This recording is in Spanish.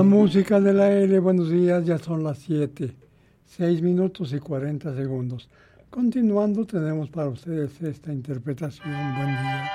La música de la L, buenos días, ya son las 7, 6 minutos y 40 segundos. Continuando, tenemos para ustedes esta interpretación. Buen día.